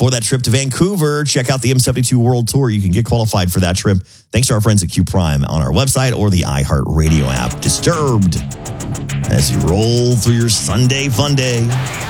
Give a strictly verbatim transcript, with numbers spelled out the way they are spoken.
for that trip to Vancouver. Check out the M seventy-two World Tour. You can get qualified for that trip thanks to our friends at Q Prime on our website or the iHeartRadio app. Disturbed as you roll through your Sunday fun day.